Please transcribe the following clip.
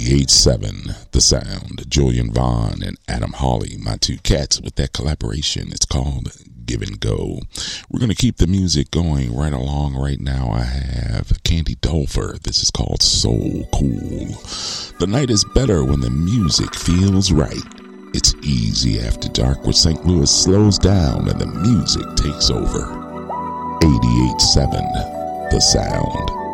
88.7 The Sound. Julian Vaughn and Adam Hawley, my two cats, with that collaboration. It's called Give and Go. We're going to keep the music going right along. Right now I have Candy Dulfer. This is called Soul Cool. The night is better when the music feels right. It's easy after dark where St. Louis slows down and the music takes over. 88.7 The Sound.